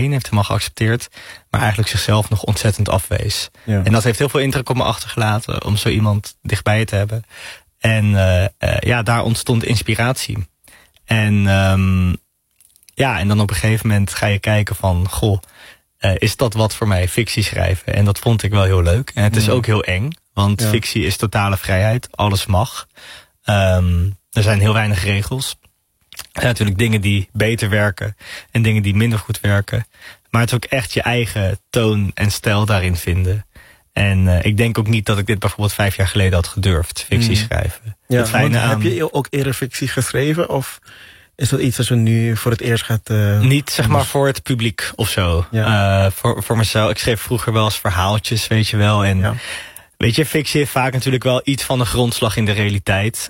heen. Heeft helemaal geaccepteerd. Maar eigenlijk zichzelf nog ontzettend afwees. Ja. En dat heeft heel veel indruk op me achtergelaten. Om zo iemand dichtbij je te hebben. En daar ontstond inspiratie. En en dan op een gegeven moment ga je kijken van... Goh, is dat wat voor mij, fictie schrijven? En dat vond ik wel heel leuk. En het is ook heel eng. Want fictie is totale vrijheid. Alles mag. Er zijn heel weinig regels. Er zijn natuurlijk dingen die beter werken. En dingen die minder goed werken. Maar het is ook echt je eigen toon en stijl daarin vinden. En ik denk ook niet dat ik dit bijvoorbeeld 5 jaar geleden had gedurfd. Fictie schrijven. Ja, het fijne heb je ook eerder fictie geschreven? Of is dat iets wat we nu voor het eerst gaat... niet zeg maar voor het publiek of zo. Ja. Voor mezelf. Ik schreef vroeger wel eens verhaaltjes, weet je wel. En weet je, fictie heeft vaak natuurlijk wel iets van een grondslag in de realiteit.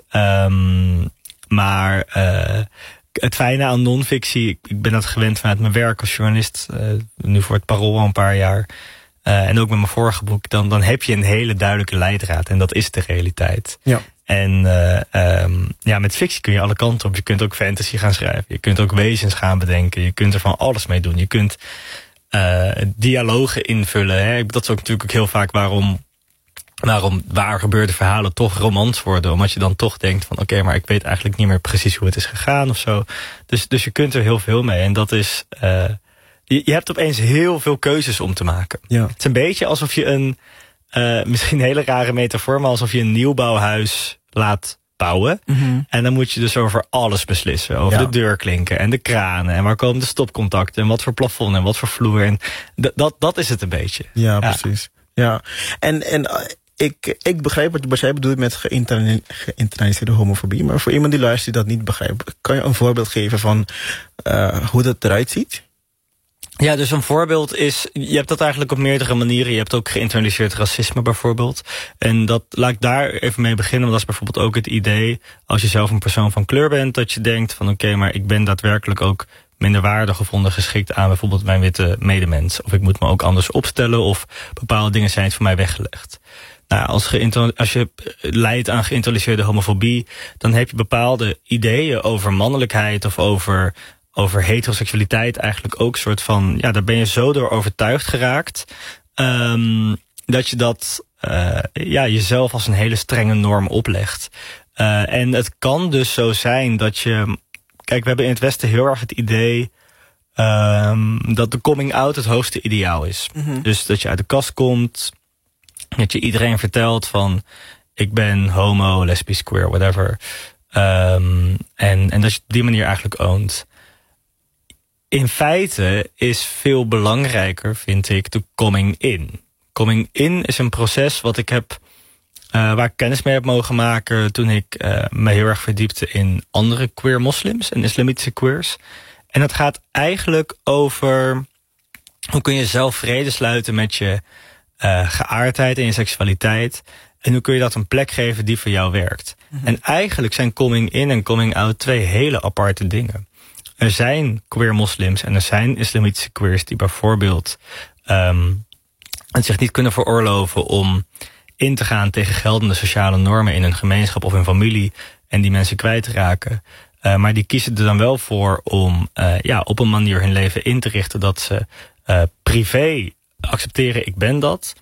Maar het fijne aan non-fictie... Ik ben dat gewend vanuit mijn werk als journalist. Nu voor het Parool al een paar jaar. En ook met mijn vorige boek. Dan heb je een hele duidelijke leidraad. En dat is de realiteit. Ja. En met fictie kun je alle kanten op. Je kunt ook fantasy gaan schrijven. Je kunt ook wezens gaan bedenken. Je kunt er van alles mee doen. Je kunt dialogen invullen. Hè. Dat is ook natuurlijk ook heel vaak waarom waar gebeurde verhalen toch romans worden. Omdat je dan toch denkt van oké, maar ik weet eigenlijk niet meer precies hoe het is gegaan of zo. Dus je kunt er heel veel mee. En dat is... Je hebt opeens heel veel keuzes om te maken. Ja. Het is een beetje alsof je een... misschien een hele rare metafoor, maar alsof je een nieuwbouwhuis laat bouwen. Mm-hmm. En dan moet je dus over alles beslissen. Over de deurklinken en de kranen. En waar komen de stopcontacten. En wat voor plafond en wat voor vloer. En dat is het een beetje. Ja, precies. Ja. En ik begrijp wat jij bedoelt met geïnternaliseerde homofobie. Maar voor iemand die luistert die dat niet begrijpt, kan je een voorbeeld geven van hoe dat eruit ziet? Ja, dus een voorbeeld is... Je hebt dat eigenlijk op meerdere manieren. Je hebt ook geïnternaliseerd racisme bijvoorbeeld. En laat ik daar even mee beginnen. Want dat is bijvoorbeeld ook het idee... als je zelf een persoon van kleur bent... dat je denkt van oké, maar ik ben daadwerkelijk ook... minderwaardig of ondergeschikt aan bijvoorbeeld mijn witte medemens. Of ik moet me ook anders opstellen... of bepaalde dingen zijn voor mij weggelegd. Nou, als je lijdt aan geïnternaliseerde homofobie... dan heb je bepaalde ideeën over mannelijkheid... of over heteroseksualiteit eigenlijk ook soort van... Ja, daar ben je zo door overtuigd geraakt... dat je dat jezelf als een hele strenge norm oplegt. En het kan dus zo zijn dat je... Kijk, we hebben in het Westen heel erg het idee... dat de coming out het hoogste ideaal is. Mm-hmm. Dus dat je uit de kast komt... dat je iedereen vertelt van... ik ben homo, lesbisch, queer, whatever. En dat je op die manier eigenlijk oont... In feite is veel belangrijker, vind ik, de coming in. Coming in is een proces wat ik heb, waar ik kennis mee heb mogen maken... toen ik me heel erg verdiepte in andere queer moslims en islamitische queers. En het gaat eigenlijk over... hoe kun je zelf vrede sluiten met je geaardheid en je seksualiteit... en hoe kun je dat een plek geven die voor jou werkt. Mm-hmm. En eigenlijk zijn coming in en coming out 2 hele aparte dingen... Er zijn queer moslims en er zijn islamitische queers... die bijvoorbeeld het zich niet kunnen veroorloven... om in te gaan tegen geldende sociale normen... in hun gemeenschap of hun familie... en die mensen kwijt te raken. Maar die kiezen er dan wel voor om op een manier hun leven in te richten... dat ze privé accepteren, ik ben dat...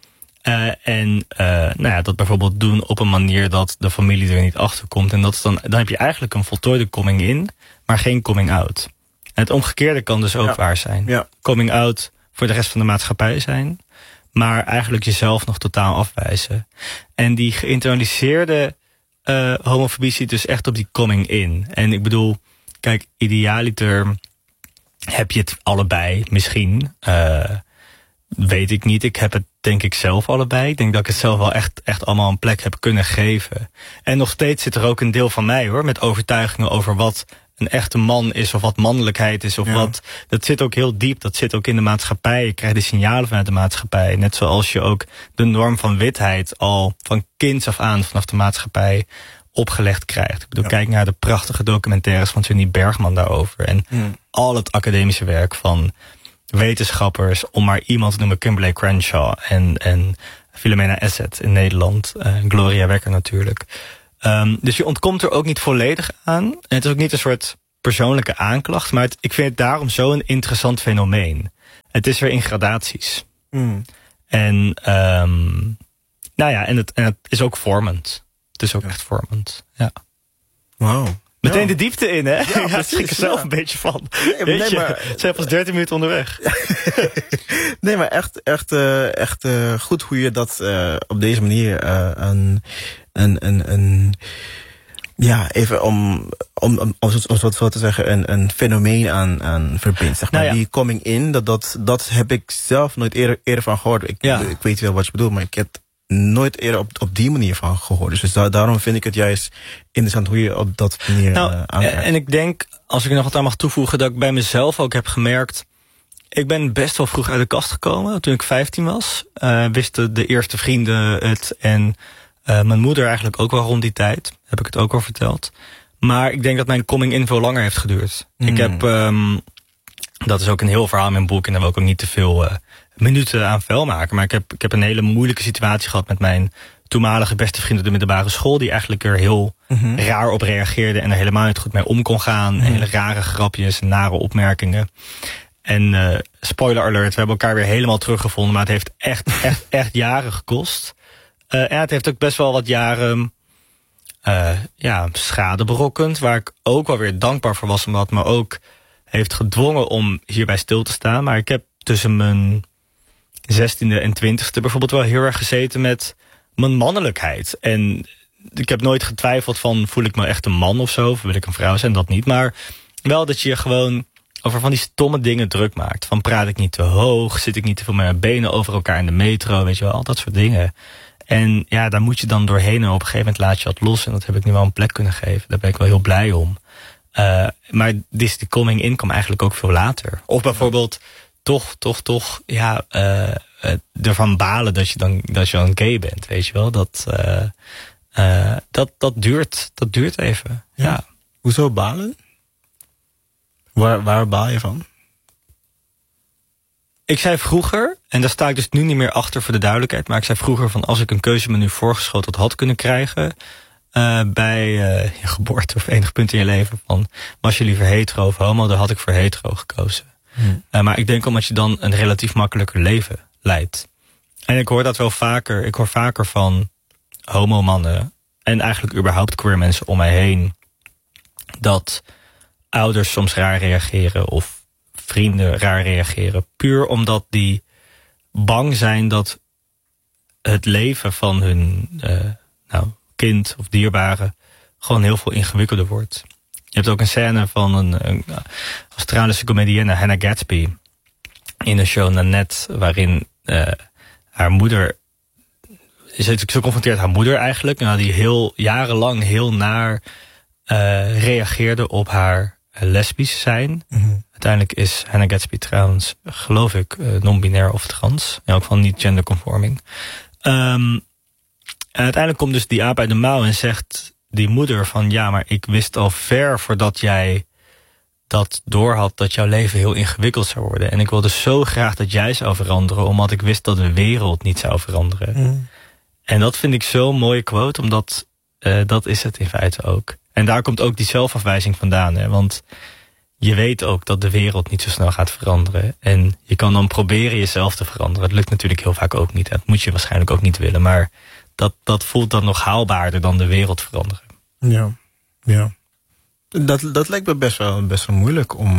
dat bijvoorbeeld doen op een manier dat de familie er niet achter komt. En dat is dan heb je eigenlijk een voltooide coming in, maar geen coming out. En het omgekeerde kan dus ook waar zijn. Ja. Coming out voor de rest van de maatschappij zijn, maar eigenlijk jezelf nog totaal afwijzen. En die geïnternaliseerde homofobie zit dus echt op die coming in. En ik bedoel, kijk, idealiter heb je het allebei misschien... weet ik niet. Ik heb het denk ik zelf allebei. Ik denk dat ik het zelf wel echt allemaal een plek heb kunnen geven. En nog steeds zit er ook een deel van mij hoor, met overtuigingen over wat een echte man is of wat mannelijkheid is. Of wat. Dat zit ook heel diep. Dat zit ook in de maatschappij. Je krijgt de signalen vanuit de maatschappij. Net zoals je ook de norm van witheid al van kinds af aan vanaf de maatschappij opgelegd krijgt. Ik bedoel, kijk naar de prachtige documentaires van Tony Bergman daarover. En al het academische werk van wetenschappers, om maar iemand te noemen, Kimberlé Crenshaw en Philomena Asset in Nederland. Gloria Wekker natuurlijk. Dus je ontkomt er ook niet volledig aan. En het is ook niet een soort persoonlijke aanklacht, maar ik vind het daarom zo'n interessant fenomeen. Het is weer in gradaties. Mm. En en het is ook vormend. Het is ook echt vormend. Ja. Wauw. Meteen de diepte in, hè? Ja, daar schrik ik er zelf ja. een beetje van. Nee, maar zijn pas 13 minuten onderweg. nee, maar echt goed hoe je dat op deze manier even om zo te zeggen, een fenomeen aan verbindt. Zeg maar. Nou ja. Die coming in, dat heb ik zelf nooit eerder van gehoord. Ik weet wel wat je bedoelt, maar ik heb nooit eerder op die manier van gehoord. Dus daarom vind ik het juist interessant hoe je op dat manier aankijkt. En ik denk, als ik er nog wat aan mag toevoegen, dat ik bij mezelf ook heb gemerkt, ik ben best wel vroeg uit de kast gekomen. Toen ik 15 was, wisten de eerste vrienden het en mijn moeder eigenlijk ook wel rond die tijd. Heb ik het ook al verteld. Maar ik denk dat mijn coming in veel langer heeft geduurd. Ik heb, dat is ook een heel verhaal in mijn boek en daar wil ik ook niet te veel minuten aan vuil maken. Maar ik heb een hele moeilijke situatie gehad met mijn toenmalige beste vriend op de middelbare school, die eigenlijk er heel raar op reageerde en er helemaal niet goed mee om kon gaan. Hele rare grapjes en nare opmerkingen. En spoiler alert, we hebben elkaar weer helemaal teruggevonden, maar het heeft echt jaren gekost. En het heeft ook best wel wat jaren schade berokkend, waar ik ook wel weer dankbaar voor was, omdat het me ook heeft gedwongen om hierbij stil te staan. Maar ik heb tussen mijn 16e en 20e bijvoorbeeld wel heel erg gezeten met mijn mannelijkheid. En ik heb nooit getwijfeld van, voel ik me echt een man of zo, of wil ik een vrouw zijn, dat niet. Maar wel dat je je gewoon over van die stomme dingen druk maakt. Van praat ik niet te hoog, zit ik niet te veel met mijn benen over elkaar in de metro, weet je wel, al dat soort dingen. En ja, daar moet je dan doorheen en op een gegeven moment laat je dat los. En dat heb ik nu wel een plek kunnen geven. Daar ben ik wel heel blij om. Maar die coming in kwam eigenlijk ook veel later. Of bijvoorbeeld toch ervan balen dat je dan gay bent, weet je wel. Dat duurt even. Ja. Hoezo balen? Waar baal je van? Ik zei vroeger, en daar sta ik dus nu niet meer achter voor de duidelijkheid, maar ik zei vroeger van, als ik een keuzemenu voorgeschoteld had kunnen krijgen bij je geboorte of enig punt in je leven, van was je liever hetero of homo, dan had ik voor hetero gekozen. Maar ik denk omdat je dan een relatief makkelijker leven leidt. En ik hoor dat wel vaker. Ik hoor vaker van homomannen en eigenlijk überhaupt queer mensen om mij heen, dat ouders soms raar reageren of vrienden raar reageren, puur omdat die bang zijn dat het leven van hun kind of dierbare gewoon heel veel ingewikkelder wordt. Je hebt ook een scène van een Australische comedienne, Hannah Gadsby, in een show Nanette, waarin haar moeder, ze confronteert haar moeder eigenlijk, die heel jarenlang heel naar reageerde op haar lesbisch zijn. Uiteindelijk is Hannah Gadsby trouwens, geloof ik, non-binair of trans. En ook van niet genderconforming. En uiteindelijk komt dus die aap uit de mouw en zegt die moeder van, ja, maar ik wist al ver voordat jij dat doorhad dat jouw leven heel ingewikkeld zou worden. En ik wilde zo graag dat jij zou veranderen, omdat ik wist dat de wereld niet zou veranderen. En dat vind ik zo'n mooie quote, omdat dat is het in feite ook. En daar komt ook die zelfafwijzing vandaan. Hè? Want je weet ook dat de wereld niet zo snel gaat veranderen. En je kan dan proberen jezelf te veranderen. Het lukt natuurlijk heel vaak ook niet. Dat moet je waarschijnlijk ook niet willen. Maar dat voelt dan nog haalbaarder dan de wereld veranderen. Ja. Dat lijkt me best wel moeilijk om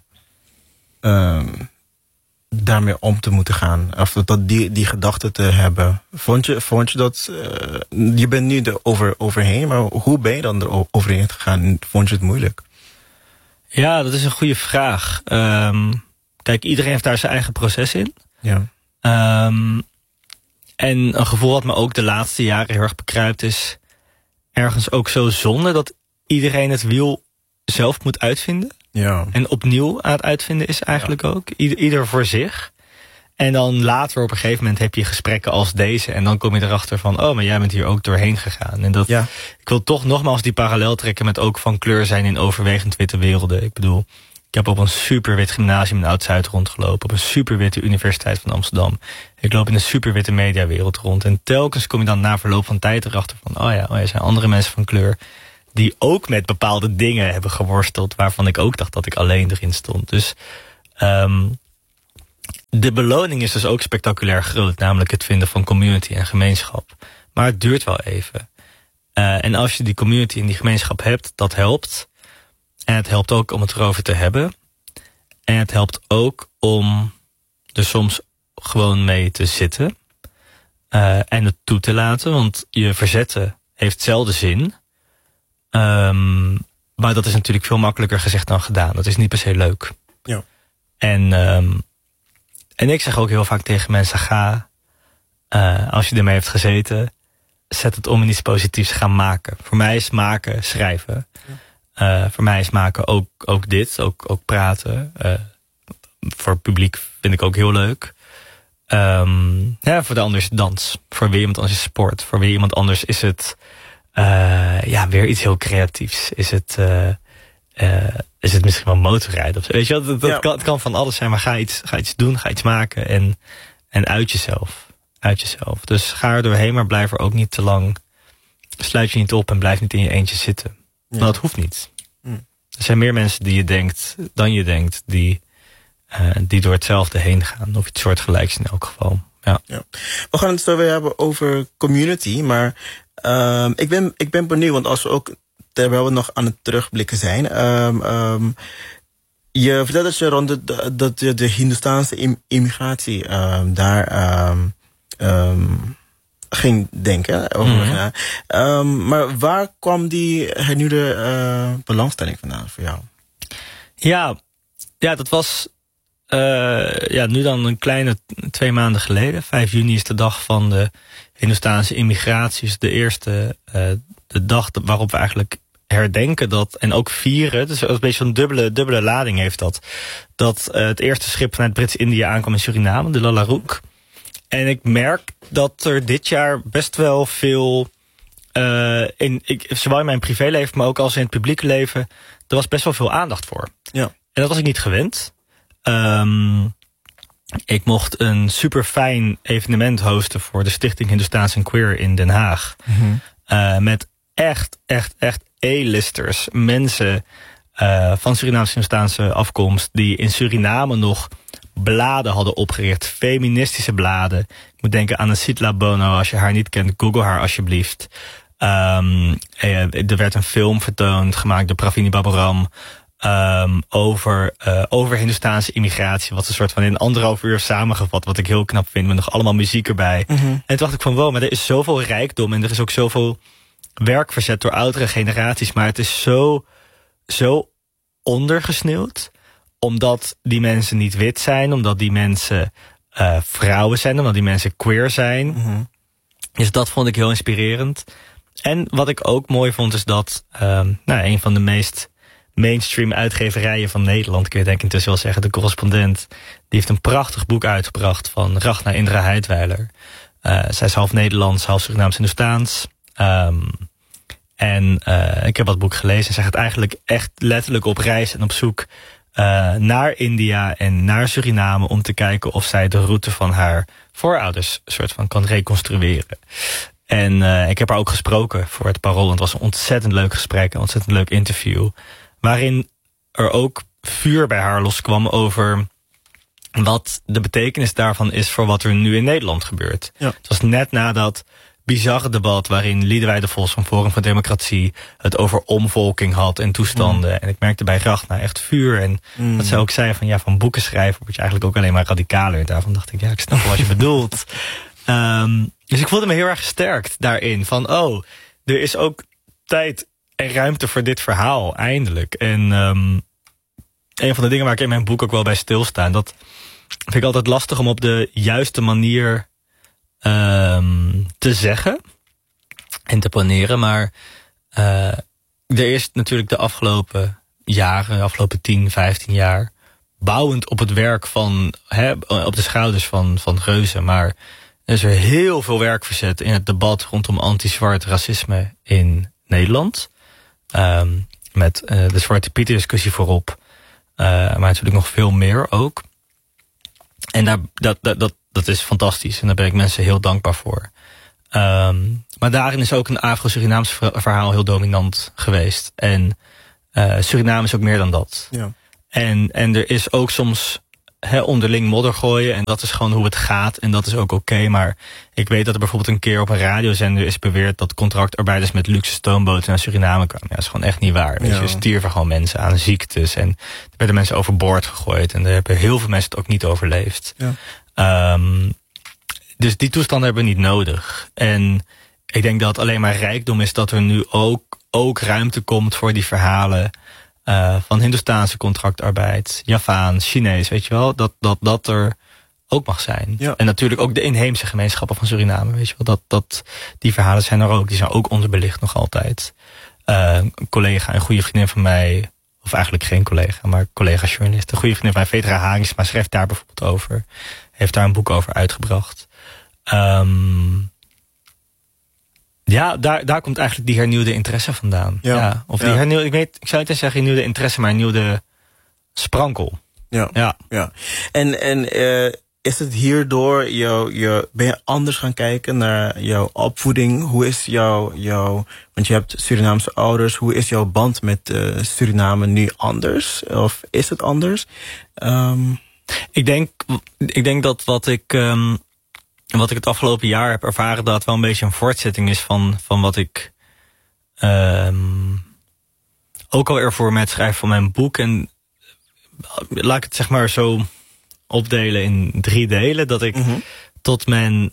daarmee om te moeten gaan. Of die gedachte te hebben. Vond je dat, je bent nu overheen, maar hoe ben je dan er overheen gegaan? Vond je het moeilijk? Ja, dat is een goede vraag. Kijk, iedereen heeft daar zijn eigen proces in. Ja. En een gevoel wat me ook de laatste jaren heel erg bekruipt is, ergens ook zo zonde dat iedereen het wiel zelf moet uitvinden. Ja. En opnieuw aan het uitvinden is eigenlijk ook. Ieder voor zich. En dan later op een gegeven moment heb je gesprekken als deze. En dan kom je erachter van, oh, maar jij bent hier ook doorheen gegaan. En dat, ik wil toch nogmaals die parallel trekken met ook van kleur zijn in overwegend witte werelden. Ik bedoel, ik heb op een superwit gymnasium in Oud-Zuid rondgelopen. Op een superwitte Universiteit van Amsterdam. Ik loop in een superwitte mediawereld rond. En telkens kom je dan na verloop van tijd erachter van, oh ja, er zijn andere mensen van kleur die ook met bepaalde dingen hebben geworsteld, waarvan ik ook dacht dat ik alleen erin stond. Dus de beloning is dus ook spectaculair groot. Namelijk het vinden van community en gemeenschap. Maar het duurt wel even. En als je die community en die gemeenschap hebt, dat helpt. En het helpt ook om het erover te hebben. En het helpt ook om er soms gewoon mee te zitten. En het toe te laten. Want je verzetten heeft zelden zin. Maar dat is natuurlijk veel makkelijker gezegd dan gedaan. Dat is niet per se leuk. Ja. En ik zeg ook heel vaak tegen mensen, als je ermee hebt gezeten, zet het om in iets positiefs, gaan maken. Voor mij is maken schrijven. Ja. Voor mij is maken ook dit, ook praten. Voor het publiek vind ik ook heel leuk. Voor de ander is het dans. Voor weer iemand anders is het sport. Voor weer iemand anders is het weer iets heel creatiefs. Is het misschien wel motorrijden? Of zo. Weet je wel, het kan van alles zijn, maar ga iets doen, ga iets maken en uit jezelf. Dus ga er doorheen, maar blijf er ook niet te lang. Sluit je niet op en blijf niet in je eentje zitten. Ja. Want dat hoeft niet. Er zijn meer mensen dan je denkt, die door hetzelfde heen gaan. Of iets soortgelijks in elk geval. Ja. Ja. We gaan het zo weer hebben over community, maar ik ben benieuwd, want als we ook, terwijl we nog aan het terugblikken zijn, je vertelt dat je rond de Hindoestaanse immigratie daar ging denken. Maar waar kwam die hernieuwde belangstelling vandaan voor jou? Ja, dat was nu dan een kleine 2 maanden geleden. 5 juni is de dag van de Hindoestaanse immigratie. Is de eerste de dag waarop we eigenlijk herdenken dat en ook vieren. Dus een beetje zo'n dubbele lading heeft dat het eerste schip vanuit Brits-Indië aankwam in Suriname, de Lalaroek. En ik merk dat er dit jaar best wel veel zowel in mijn privéleven, maar ook als in het publieke leven, er was best wel veel aandacht voor. Ja. En dat was ik niet gewend. Ik mocht een super fijn evenement hosten voor de Stichting Hindoestaans en Queer in Den Haag. Met echt A-listers. Mensen van Surinaamse-Hindoestaanse afkomst die in Suriname nog bladen hadden opgericht. Feministische bladen. Ik moet denken aan een Sitla Bono. Als je haar niet kent, google haar alsjeblieft. Er werd een film vertoond, gemaakt door Pravini Baburam. Over Hindoestaanse immigratie. Wat een soort van in 1,5 uur samengevat. Wat ik heel knap vind. Met nog allemaal muziek erbij. En toen dacht ik van wow, maar er is zoveel rijkdom. En er is ook zoveel werk verzet door oudere generaties. Maar het is zo ondergesneeuwd. Omdat die mensen niet wit zijn. Omdat die mensen vrouwen zijn. Omdat die mensen queer zijn. Dus dat vond ik heel inspirerend. En wat ik ook mooi vond is dat een van de meest mainstream uitgeverijen van Nederland, kun je denk ik intussen wel zeggen, De Correspondent, die heeft een prachtig boek uitgebracht van Ragna Indra Heidweiler. Zij is half Nederlands, half Surinaams-Hindoestaans. Ik heb dat boek gelezen en zij gaat eigenlijk echt letterlijk op reis en op zoek naar India en naar Suriname om te kijken of zij de route van haar voorouders soort van kan reconstrueren. En ik heb haar ook gesproken voor het Parool en het was een ontzettend leuk gesprek, een ontzettend leuk interview, waarin er ook vuur bij haar loskwam over wat de betekenis daarvan is voor wat er nu in Nederland gebeurt. Ja. Het was net na dat bizarre debat waarin Liedewij de Vos van Forum voor Democratie het over omvolking had en toestanden. En ik merkte bij Ragna echt vuur. En dat zij ook zei van boeken schrijven word je eigenlijk ook alleen maar radicaler. Daarvan dacht ik, ik snap wel wat je bedoelt. Dus ik voelde me heel erg gesterkt daarin. Van er is ook tijd en ruimte voor dit verhaal, eindelijk. En een van de dingen waar ik in mijn boek ook wel bij stilsta, dat vind ik altijd lastig om op de juiste manier te zeggen en te poneren. Maar er is natuurlijk de afgelopen jaren, de afgelopen 10, 15 jaar, bouwend op het werk van, op de schouders van reuzen. Maar er is er heel veel werk verzet in het debat rondom anti-zwart racisme in Nederland. Met de Zwarte Piet discussie voorop. Maar natuurlijk nog veel meer ook. En dat is fantastisch. En daar ben ik mensen heel dankbaar voor. Maar daarin is ook een Afro-Surinaams verhaal heel dominant geweest. En Suriname is ook meer dan dat. Ja. En er is ook soms onderling modder gooien. En dat is gewoon hoe het gaat. En dat is ook oké. Maar ik weet dat er bijvoorbeeld een keer op een radiozender is beweerd dat contractarbeiders met luxe stoomboten naar Suriname kwamen. Ja, dat is gewoon echt niet waar. Ja. Er stierven gewoon mensen aan ziektes. En er werden mensen overboord gegooid. En daar hebben heel veel mensen het ook niet overleefd. Ja. Dus die toestanden hebben we niet nodig. En ik denk dat het alleen maar rijkdom is dat er nu ook ruimte komt voor die verhalen van Hindoestaanse contractarbeid, Javaans, Chinees, weet je wel, dat er ook mag zijn. Ja. En natuurlijk ook de inheemse gemeenschappen van Suriname, weet je wel, die verhalen zijn er ook. Die zijn ook onderbelicht nog altijd. Een collega, een goede vriendin van mij, of eigenlijk geen collega, maar collega-journalist, een goede vriendin van mij, Vetra Hagingsma, schrijft daar bijvoorbeeld over. Heeft daar een boek over uitgebracht. Ja, daar komt eigenlijk die hernieuwde interesse vandaan. Ja. Of die hernieuwde, ik zou niet eens zeggen hernieuwde interesse, maar hernieuwde sprankel. Ja. En is het hierdoor, ben je anders gaan kijken naar jouw opvoeding? Hoe is want je hebt Surinaamse ouders, hoe is jouw band met Suriname nu anders? Of is het anders? Ik denk dat wat ik het afgelopen jaar heb ervaren, dat wel een beetje een voortzetting is van wat ik ook al ervoor met schrijven van mijn boek. En laat ik het zeg maar zo opdelen in 3 delen. Dat ik tot mijn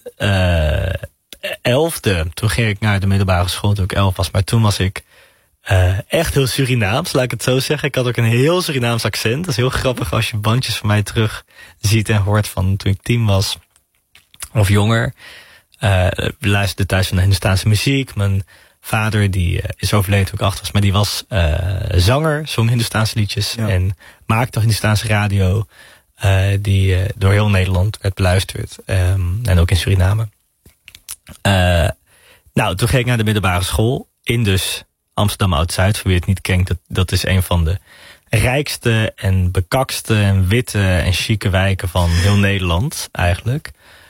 11e, toen ging ik naar de middelbare school toen ik 11 was. Maar toen was ik echt heel Surinaams, laat ik het zo zeggen. Ik had ook een heel Surinaams accent. Dat is heel grappig als je bandjes van mij terug ziet en hoort van toen ik 10 was. Of jonger. We luisterden thuis van de Hindoestaanse muziek. Mijn vader, die is overleden toen ik 8 was, maar die was zanger, zong Hindoestaanse liedjes en maakte Hindoestaanse radio, die door heel Nederland werd beluisterd. En ook in Suriname. Toen ging ik naar de middelbare school in dus Amsterdam Oud-Zuid. Voor wie het niet kent, dat is een van de rijkste en bekakste en witte en chique wijken van heel Nederland eigenlijk.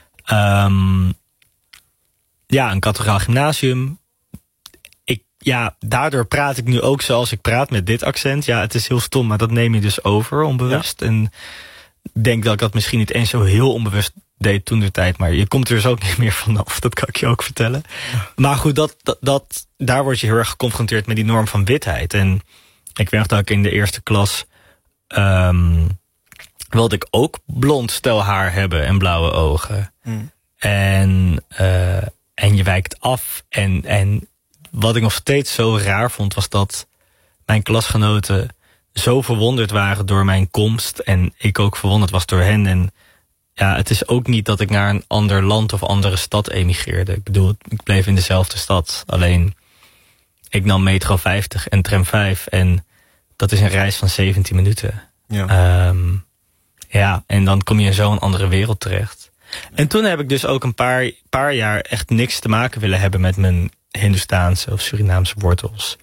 Een kathedraal gymnasium. Daardoor praat ik nu ook zoals ik praat met dit accent. Ja, het is heel stom, maar dat neem je dus over onbewust. Ja. En ik denk dat ik dat misschien niet eens zo heel onbewust deed toen de tijd. Maar je komt er dus ook niet meer vanaf. Dat kan ik je ook vertellen. Ja. Maar goed, daar word je heel erg geconfronteerd met die norm van witheid. En ik weet dat ik in de eerste klas wilde ik ook blond stel haar hebben en blauwe ogen. En je wijkt af. En wat ik nog steeds zo raar vond, was dat mijn klasgenoten zo verwonderd waren door mijn komst. En ik ook verwonderd was door hen. En ja, het is ook niet dat ik naar een ander land of andere stad emigreerde. Ik bedoel, ik bleef in dezelfde stad. Alleen, ik nam metro 50 en tram 5. En dat is een reis van 17 minuten. Ja. En dan kom je in zo'n andere wereld terecht. En toen heb ik dus ook een paar jaar echt niks te maken willen hebben met mijn Hindoestaanse of Surinaamse wortels.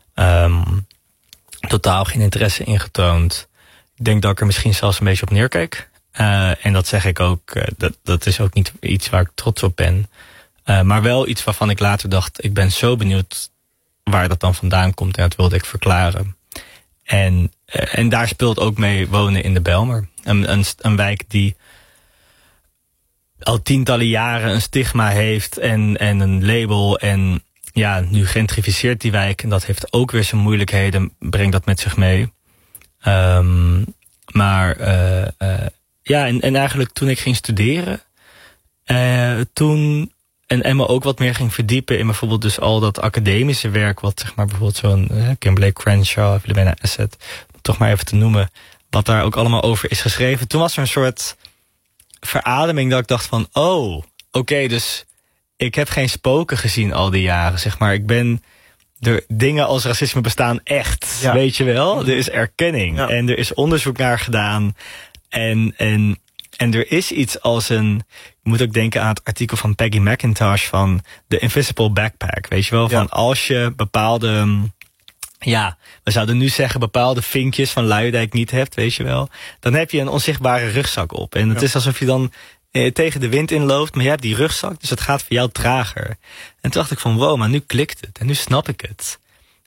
Totaal geen interesse ingetoond. Ik denk dat ik er misschien zelfs een beetje op neerkeek. En dat zeg ik ook, dat is ook niet iets waar ik trots op ben. Maar wel iets waarvan ik later dacht, ik ben zo benieuwd waar dat dan vandaan komt. En dat wilde ik verklaren. En daar speelt ook mee wonen in de Bijlmer. Een wijk die al tientallen jaren een stigma heeft en een label. En ja, nu gentrificeert die wijk. En dat heeft ook weer zijn moeilijkheden. Brengt dat met zich mee. En eigenlijk toen ik ging studeren. En me ook wat meer ging verdiepen in bijvoorbeeld dus al dat academische werk. Wat zeg maar bijvoorbeeld zo'n Kimberlé Crenshaw, Philomena Asset, toch maar even te noemen. Wat daar ook allemaal over is geschreven. Toen was er een soort verademing dat ik dacht van, oké, dus ik heb geen spoken gezien al die jaren, zeg maar. Dingen als racisme bestaan echt, weet je wel. Er is erkenning en er is onderzoek naar gedaan. En er is iets als je moet ook denken aan het artikel van Peggy McIntosh van The Invisible Backpack, weet je wel. Van als je bepaalde, we zouden nu zeggen bepaalde vinkjes van Luijendijk niet hebt, weet je wel. Dan heb je een onzichtbare rugzak op. En het is alsof je dan tegen de wind inloopt, maar je hebt die rugzak, dus het gaat voor jou trager. En toen dacht ik van, wow, maar nu klikt het. En nu snap ik het.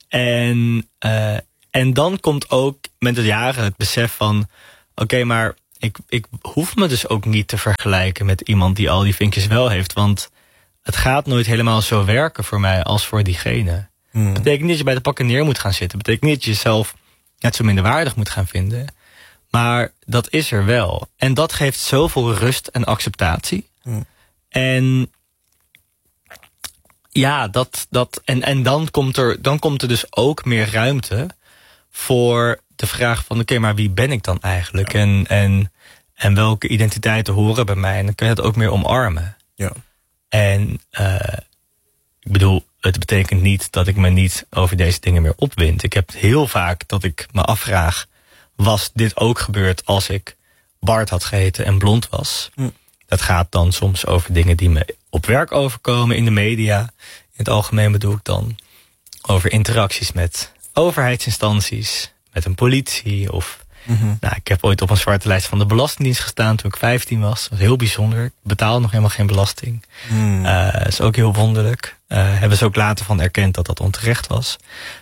En dan komt ook met de jaren het besef van, oké, maar ik hoef me dus ook niet te vergelijken met iemand die al die vinkjes wel heeft. Want het gaat nooit helemaal zo werken voor mij als voor diegene. Het betekent niet dat je bij de pakken neer moet gaan zitten. Het betekent niet dat je jezelf net zo minderwaardig moet gaan vinden. Maar dat is er wel. En dat geeft zoveel rust en acceptatie. En ja, en dan komt er dus ook meer ruimte voor de vraag van oké, maar wie ben ik dan eigenlijk? En welke identiteiten horen bij mij? En dan kun je dat ook meer omarmen. Ja. En ik bedoel, het betekent niet dat ik me niet over deze dingen meer opwind. Ik heb heel vaak dat ik me afvraag, was dit ook gebeurd als ik Bart had geheten en blond was? Dat gaat dan soms over dingen die me op werk overkomen in de media. In het algemeen bedoel ik dan over interacties met overheidsinstanties, met een politie. Of nou, ik heb ooit op een zwarte lijst van de Belastingdienst gestaan toen ik 15 was. Dat was heel bijzonder. Ik betaal nog helemaal geen belasting. Dat is ook heel wonderlijk. Hebben ze ook later van erkend dat dat onterecht was.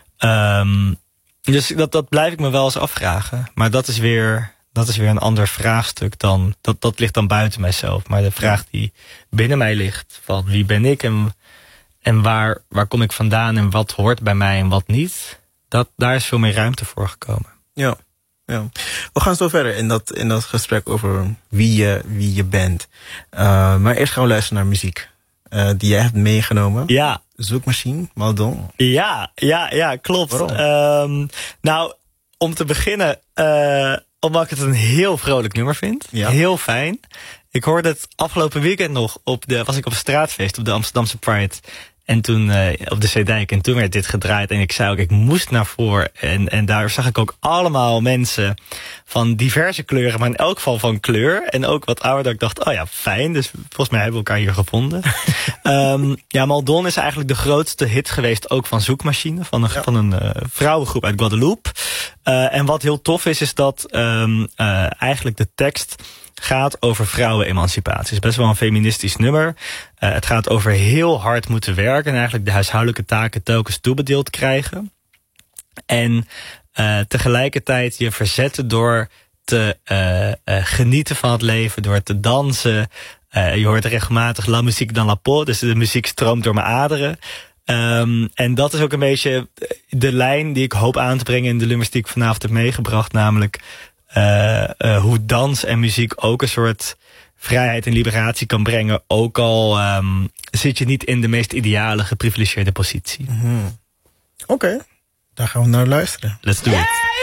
Dus dat blijf ik me wel eens afvragen. Maar dat is weer een ander vraagstuk dan. Dat ligt dan buiten mijzelf. Maar de vraag die binnen mij ligt, van wie ben ik en waar kom ik vandaan en wat hoort bij mij en wat niet, daar is veel meer ruimte voor gekomen. Ja. We gaan zo verder in dat gesprek over wie je bent. Maar eerst gaan we luisteren naar muziek die jij hebt meegenomen. Ja. Zoekmachine, Maldon. Ja, klopt. Nou, om te beginnen, omdat ik het een heel vrolijk nummer vind. Ja. Heel fijn. Ik hoorde het afgelopen weekend nog was ik op een straatfeest op de Amsterdamse Pride. En toen op de Zeedijk. En toen werd dit gedraaid. En ik zei ook, ik moest naar voren. En daar zag ik ook allemaal mensen van diverse kleuren. Maar in elk geval van kleur. En ook wat ouder. Dat ik dacht, oh ja, fijn. Dus volgens mij hebben we elkaar hier gevonden. Maldon is eigenlijk de grootste hit geweest. Ook van Zoekmachine. Van een vrouwengroep uit Guadeloupe. En wat heel tof is dat eigenlijk de tekst gaat over vrouwenemancipatie. Het is best wel een feministisch nummer. Het gaat over heel hard moeten werken en eigenlijk de huishoudelijke taken telkens toebedeeld krijgen. En tegelijkertijd je verzetten door te genieten van het leven, door te dansen. Je hoort regelmatig la musique dans la peau, dus de muziek stroomt door mijn aderen. En dat is ook een beetje de lijn die ik hoop aan te brengen in de nummers die ik vanavond heb meegebracht, namelijk hoe dans en muziek ook een soort vrijheid en liberatie kan brengen, ook al zit je niet in de meest ideale geprivilegeerde positie. Oké, daar gaan we naar luisteren. Let's do it.